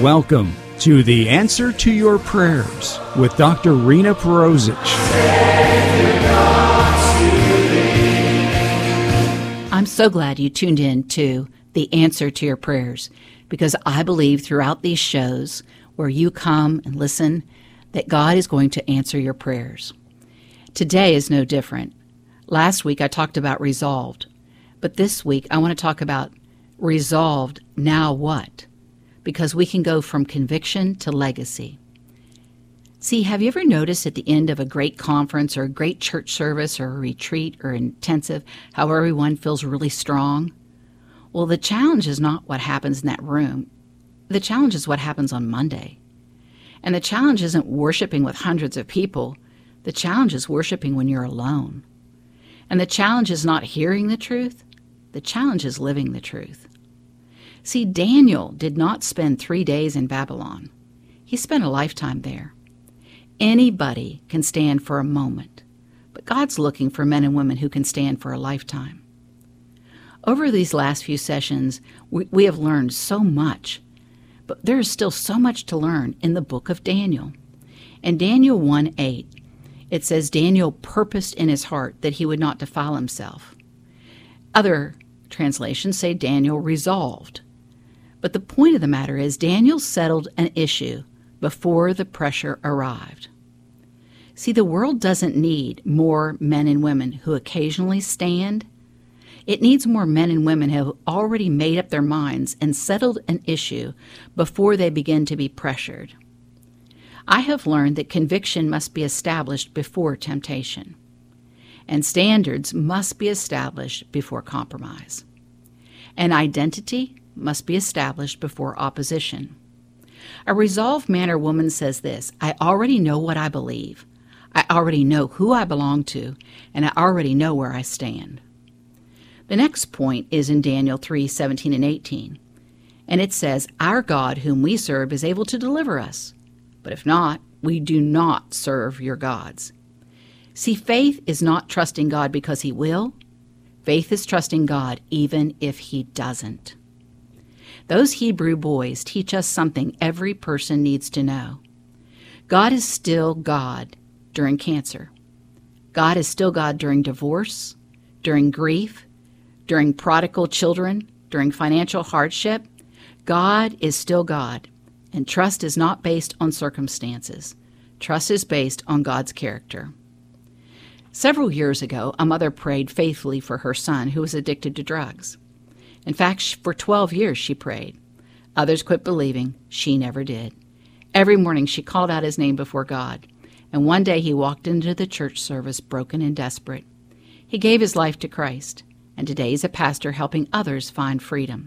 Welcome to The Answer to Your Prayers with Dr. Rena Perosic. I'm so glad you tuned in to The Answer to Your Prayers, because I believe throughout these shows where you come and listen that God is going to answer your prayers. Today is no different. Last week I talked about resolved, but this week I want to talk about resolved now what? Because we can go from conviction to legacy. See, have you ever noticed at the end of a great conference or a great church service or a retreat or intensive how everyone feels really strong? Well, the challenge is not what happens in that room. The challenge is what happens on Monday. And the challenge isn't worshiping with hundreds of people. The challenge is worshiping when you're alone. And the challenge is not hearing the truth. The challenge is living the truth. See, Daniel did not spend 3 days in Babylon. He spent a lifetime there. Anybody can stand for a moment, but God's looking for men and women who can stand for a lifetime. Over these last few sessions, we have learned so much, but there is still so much to learn in the book of Daniel. In Daniel 1:8, it says Daniel purposed in his heart that he would not defile himself. Other translations say Daniel resolved. But the point of the matter is Daniel settled an issue before the pressure arrived. See, the world doesn't need more men and women who occasionally stand. It needs more men and women who have already made up their minds and settled an issue before they begin to be pressured. I have learned that conviction must be established before temptation, and standards must be established before compromise. And identity must be established before opposition. A resolved man or woman says this: I already know what I believe. I already know who I belong to, and I already know where I stand. The next point is in Daniel 3:17 and 18. And it says, Our God whom we serve is able to deliver us. But if not, we do not serve your gods. See, faith is not trusting God because he will. Faith is trusting God even if he doesn't. Those Hebrew boys teach us something every person needs to know. God is still God during cancer. God is still God during divorce, during grief, during prodigal children, during financial hardship. God is still God, and trust is not based on circumstances. Trust is based on God's character. Several years ago, a mother prayed faithfully for her son who was addicted to drugs. In fact, for 12 years she prayed. Others quit believing. She never did. Every morning she called out his name before God, and one day he walked into the church service broken and desperate. He gave his life to Christ, and today he's a pastor helping others find freedom.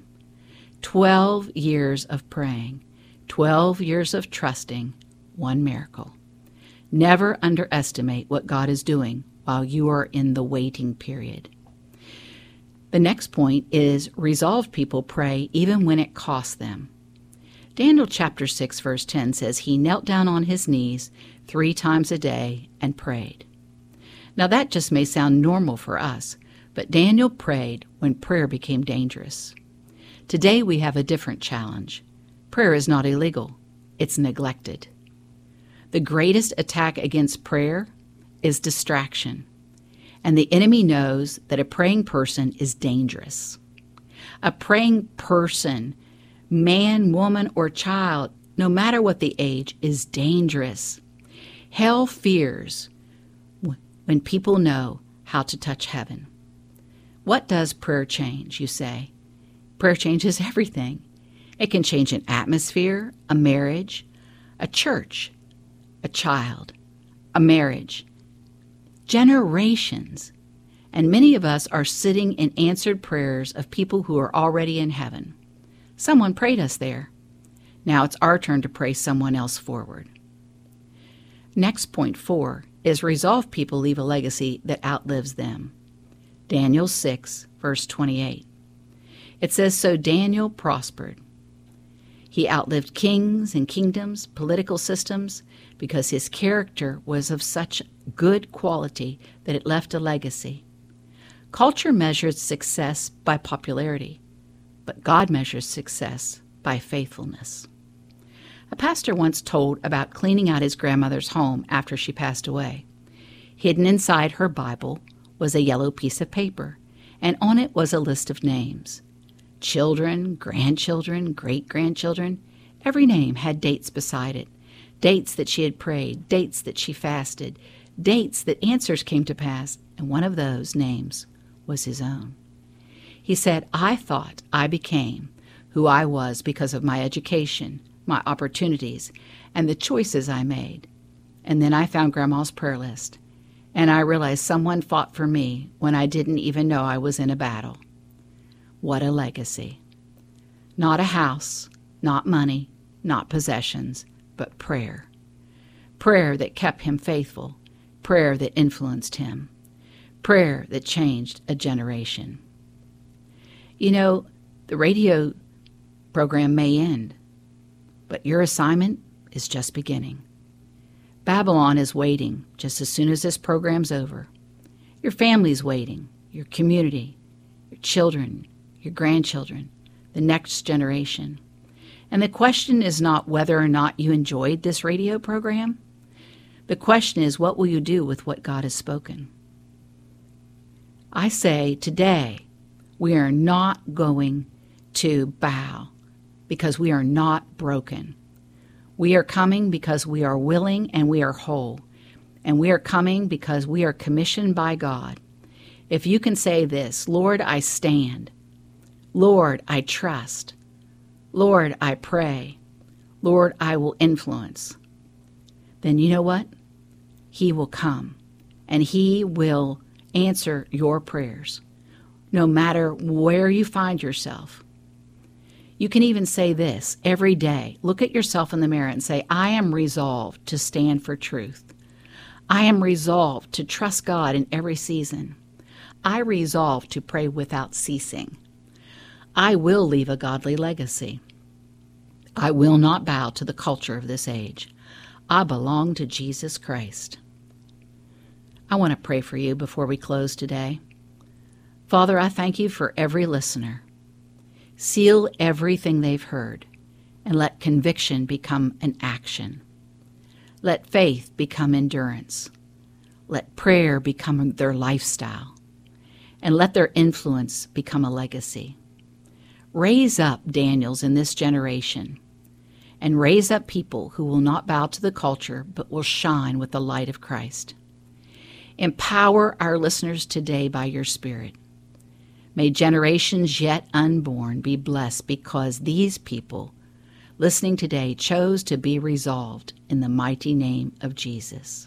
12 years of praying, 12 years of trusting, one miracle. Never underestimate what God is doing while you are in the waiting period. The next point is resolved people pray even when it costs them. Daniel chapter 6 verse 10 says he knelt down on his knees 3 times a day and prayed. Now that just may sound normal for us, but Daniel prayed when prayer became dangerous. Today we have a different challenge. Prayer is not illegal, it's neglected. The greatest attack against prayer is distraction. And the enemy knows that a praying person is dangerous. A praying person, man, woman, or child, no matter what the age, is dangerous. Hell fears when people know how to touch heaven. What does prayer change, you say? Prayer changes everything. It can change an atmosphere, a marriage, a church, a child, a marriage, generations. And many of us are sitting in answered prayers of people who are already in heaven. Someone prayed us there. Now it's our turn to pray someone else forward. Next, point 4 is resolved people leave a legacy that outlives them. Daniel 6, verse 28. It says, So Daniel prospered. He outlived kings and kingdoms, political systems, because his character was of such good quality that it left a legacy. Culture measures success by popularity, but God measures success by faithfulness. A pastor once told about cleaning out his grandmother's home after she passed away. Hidden inside her Bible was a yellow piece of paper, and on it was a list of names. Children, grandchildren, great-grandchildren, every name had dates beside it. Dates that she had prayed, dates that she fasted, dates that answers came to pass, and one of those names was his own. He said, "I thought I became who I was because of my education, my opportunities, and the choices I made. And then I found Grandma's prayer list, and I realized someone fought for me when I didn't even know I was in a battle." What a legacy. Not a house, not money, not possessions, but prayer. Prayer that kept him faithful, prayer that influenced him, prayer that changed a generation. You know, the radio program may end, but your assignment is just beginning. Babylon is waiting just as soon as this program's over. Your family's waiting, your community, your children, your grandchildren, the next generation. And the question is not whether or not you enjoyed this radio program. The question is, what will you do with what God has spoken? I say today, we are not going to bow because we are not broken. We are coming because we are willing and we are whole. And we are coming because we are commissioned by God. If you can say this, "Lord, I stand. Lord, I trust. Lord, I pray. Lord, I will influence," then you know what? He will come and He will answer your prayers, no matter where you find yourself. You can even say this every day. Look at yourself in the mirror and say, "I am resolved to stand for truth. I am resolved to trust God in every season. I resolve to pray without ceasing. I will leave a godly legacy. I will not bow to the culture of this age. I belong to Jesus Christ." I want to pray for you before we close today. Father, I thank you for every listener. Seal everything they've heard, and let conviction become an action. Let faith become endurance. Let prayer become their lifestyle, and let their influence become a legacy. Raise up Daniels in this generation, and raise up people who will not bow to the culture, but will shine with the light of Christ. Empower our listeners today by your Spirit. May generations yet unborn be blessed because these people listening today chose to be resolved in the mighty name of Jesus.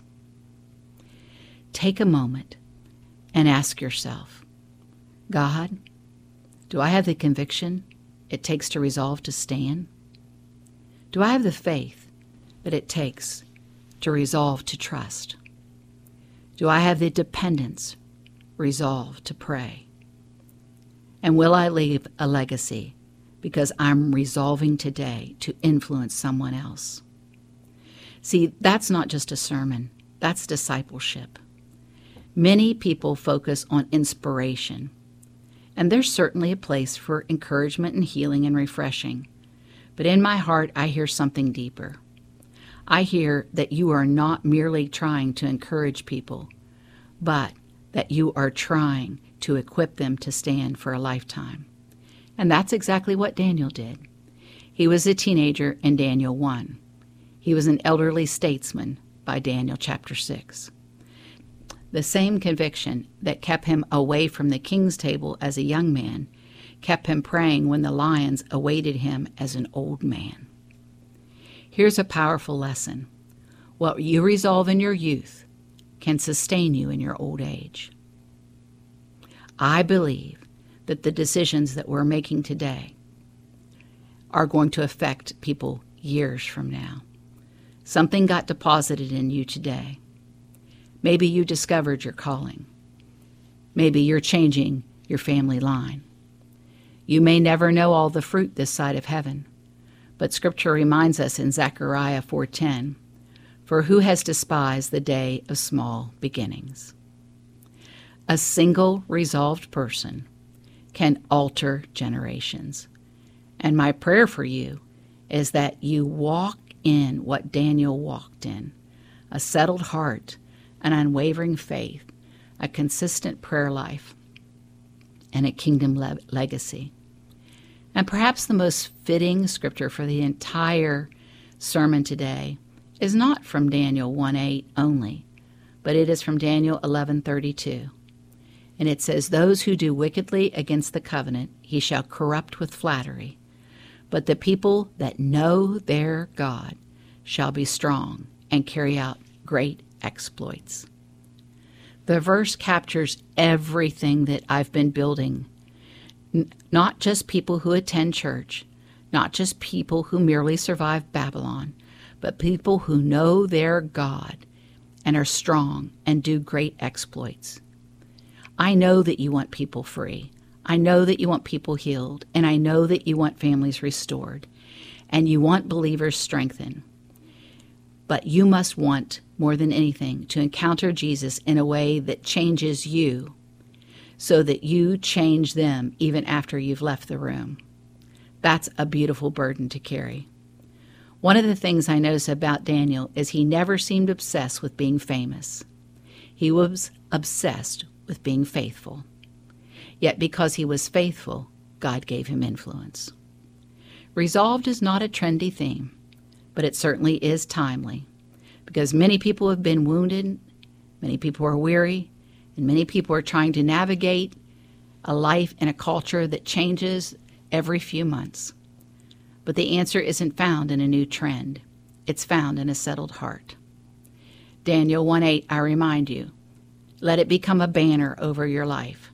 Take a moment and ask yourself, God, do I have the conviction it takes to resolve to stand? Do I have the faith that it takes to resolve to trust? Do I have the dependence, resolve to pray? And will I leave a legacy because I'm resolving today to influence someone else? See, that's not just a sermon. That's discipleship. Many people focus on inspiration, and there's certainly a place for encouragement and healing and refreshing. But in my heart, I hear something deeper. I hear that you are not merely trying to encourage people, but that you are trying to equip them to stand for a lifetime. And that's exactly what Daniel did. He was a teenager in Daniel 1. He was an elderly statesman by Daniel chapter 6. The same conviction that kept him away from the king's table as a young man kept him praying when the lions awaited him as an old man. Here's a powerful lesson. What you resolve in your youth can sustain you in your old age. I believe that the decisions that we're making today are going to affect people years from now. Something got deposited in you today. Maybe you discovered your calling. Maybe you're changing your family line. You may never know all the fruit this side of heaven, but Scripture reminds us in Zechariah 4:10, "For who has despised the day of small beginnings?" A single resolved person can alter generations. And my prayer for you is that you walk in what Daniel walked in: a settled heart, an unwavering faith, a consistent prayer life, and a kingdom legacy. And perhaps the most fitting scripture for the entire sermon today is not from Daniel 1:8 only, but it is from Daniel 11:32. And it says, "Those who do wickedly against the covenant, he shall corrupt with flattery. But the people that know their God shall be strong and carry out great exploits." The verse captures everything that I've been building. Not just people who attend church, not just people who merely survive Babylon, but people who know their God and are strong and do great exploits. I know that you want people free. I know that you want people healed. And I know that you want families restored. And you want believers strengthened. But you must want, more than anything, to encounter Jesus in a way that changes you, so that you change them even after you've left the room. That's a beautiful burden to carry. One of the things I notice about Daniel is he never seemed obsessed with being famous. He was obsessed with being faithful. Yet because he was faithful, God gave him influence. Resolved is not a trendy theme, but it certainly is timely, because many people have been wounded, many people are weary, and many people are trying to navigate a life in a culture that changes every few months. But the answer isn't found in a new trend. It's found in a settled heart. Daniel 1:8, I remind you, let it become a banner over your life.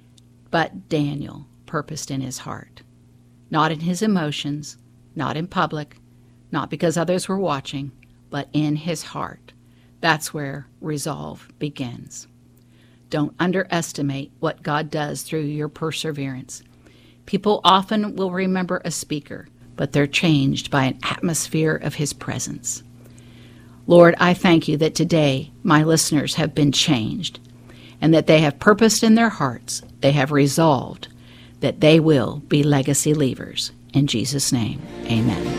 But Daniel purposed in his heart, not in his emotions, not in public, not because others were watching, but in his heart. That's where resolve begins. Don't underestimate what God does through your perseverance. People often will remember a speaker, but they're changed by an atmosphere of his presence. Lord, I thank you that today my listeners have been changed, and that they have purposed in their hearts, they have resolved that they will be legacy leavers. In Jesus' name, amen.